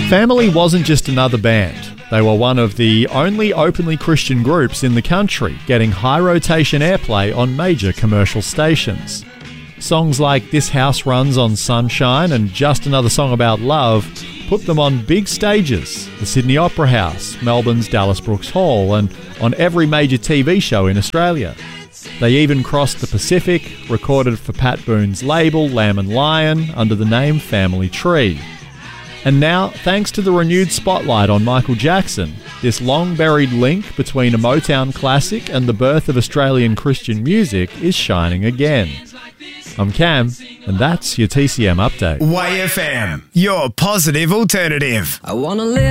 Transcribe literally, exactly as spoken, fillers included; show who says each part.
Speaker 1: Family wasn't just another band. They were one of the only openly Christian groups in the country, getting high rotation airplay on major commercial stations. Songs like This House Runs on Sunshine and Just Another Song About Love put them on big stages, the Sydney Opera House, Melbourne's Dallas Brooks Hall, and on every major T V show in Australia. They even crossed the Pacific, recorded for Pat Boone's label Lamb and Lion under the name Family Tree. And now, thanks to the renewed spotlight on Michael Jackson, this long-buried link between a Motown classic and the birth of Australian Christian music is shining again. I'm Cam, and that's your T C M update.
Speaker 2: Y F M, your positive alternative.
Speaker 3: I wanna live